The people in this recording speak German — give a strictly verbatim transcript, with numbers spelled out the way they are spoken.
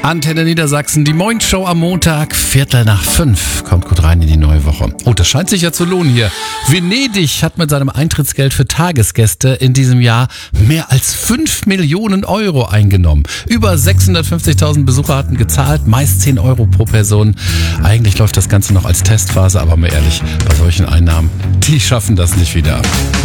Antenne Niedersachsen, die Moin-Show am Montag, Viertel nach fünf. Kommt gut rein in die neue Woche. Oh, das scheint sich ja zu lohnen hier. Venedig hat mit seinem Eintrittsgeld für Tagesgäste in diesem Jahr mehr als fünf Millionen Euro eingenommen. Über sechshundertfünfzigtausend Besucher hatten gezahlt, meist zehn Euro pro Person. Eigentlich läuft das Ganze noch als Testphase, aber mal ehrlich, bei solchen Einnahmen, die schaffen das nicht wieder.